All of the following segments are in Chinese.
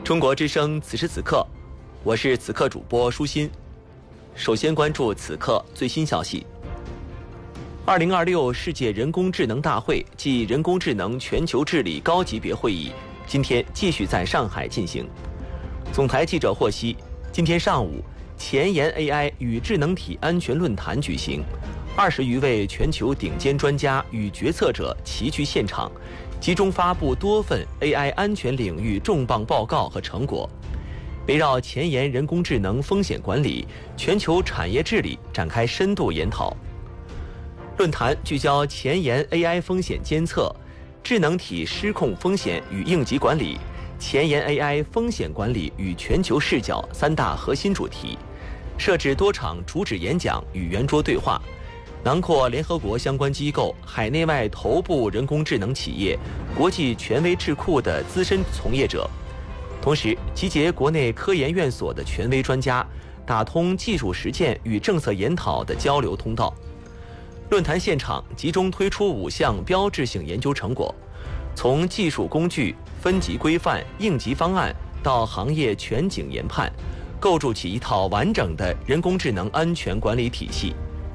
中国之声此时此刻，我是此刻主播舒心。首先关注此刻最新消息。2026世界人工智能大会暨人工智能全球治理高级别会议今天继续在上海进行。总台记者获悉，今天上午，前沿 AI 与智能体安全论坛举行，20余位全球顶尖专家与决策者齐聚现场，集中发布多份 AI 安全领域重磅报告和成果，围绕前沿人工智能风险管理、全球产业治理展开深度研讨。论坛聚焦前沿 AI 风险监测、智能体失控风险与应急管理、前沿 AI 风险管理与全球视角3大核心主题，设置多场主旨演讲与圆桌对话，囊括联合国相关机构、海内外头部人工智能企业、国际权威智库的资深从业者，同时集结国内科研院所的权威专家，打通技术实践与政策研讨的交流通道。论坛现场集中推出5项标志性研究成果，从技术工具、分级规范、应急方案到行业全景研判，构筑起一套完整的人工智能安全管理体系。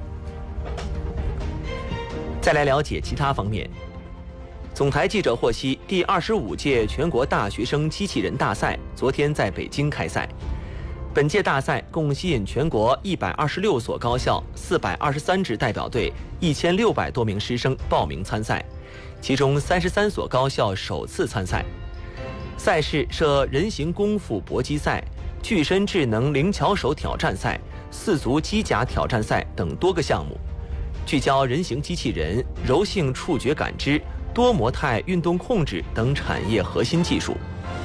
再来了解其他方面。总台记者获悉，第25届全国大学生机器人大赛昨天在北京开赛。本届大赛共吸引全国126所高校、423支代表队、1600多名师生报名参赛，其中33所高校首次参赛。赛事设人形功夫搏击赛、具身智能灵巧手挑战赛、4足机甲挑战赛等多个项目，聚焦人形机器人、柔性触觉感知、多模态运动控制等产业核心技术。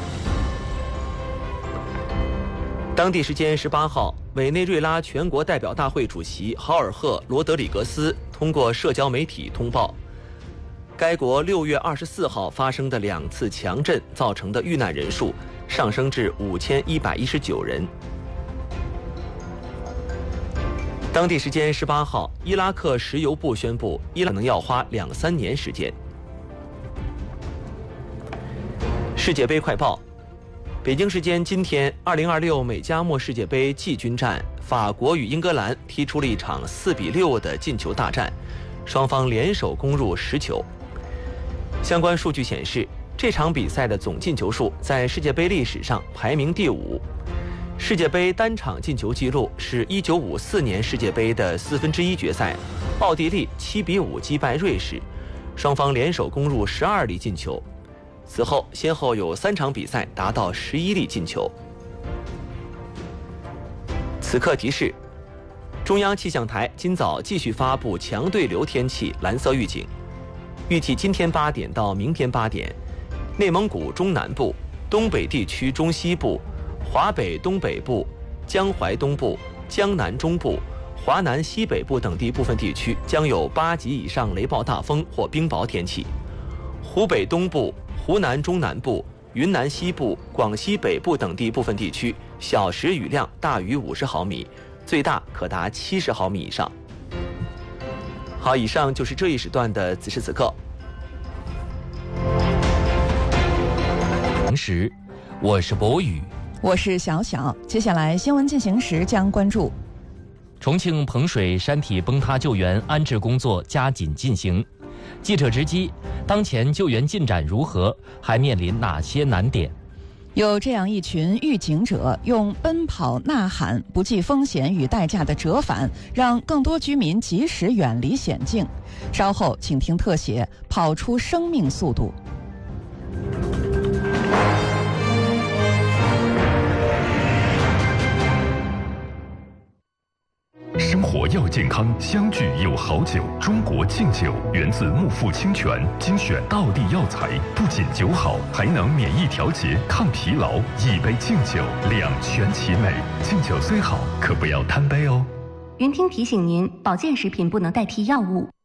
当地时间18号，委内瑞拉全国代表大会主席豪尔赫·罗德里格斯通过社交媒体通报，该国6月24号发生的2次强震造成的遇难人数上升至5119人。当地时间18号，伊拉克石油部宣布，伊朗可能要花2-3年时间。世界杯快报。北京时间今天，2026美加墨世界杯季军战，法国与英格兰踢出了一场4-6的进球大战，双方联手攻入10球。相关数据显示，这场比赛的总进球数在世界杯历史上排名第5。世界杯单场进球纪录是1954年世界杯的1/4决赛，奥地利7-5击败瑞士，双方联手攻入12粒进球。此后先后有3场比赛达到11粒进球。此刻提示：中央气象台今早继续发布强对流天气蓝色预警，预计今天8点到明天8点，内蒙古中南部、东北地区中西部、华北东北部、江淮东部、江南中部、华南西北部等地部分地区将有8级以上雷暴大风或冰雹天气，湖北东部、湖南中南部、云南西部、广西北部等地部分地区小时雨量大于50毫米，最大可达70毫米以上。好，以上就是这一时段的此时此刻。 同时，我是博宇， 我是小小。接下来新闻进行时将关注： 重庆彭水山体崩塌救援安置工作加紧进行。记者直击，当前救援进展如何？还面临哪些难点？ 有这样一群预警者，用奔跑、呐喊、不计风险与代价的折返，让更多居民及时远离险境。稍后请听特写：跑出生命速度。 生活要健康，相聚有好酒。中国敬酒源自木富清泉，精选道地药材，不仅酒好，还能免疫调节、抗疲劳。一杯敬酒，两全其美。敬酒虽好，可不要贪杯哦。 云听提醒您，保健食品不能代替药物。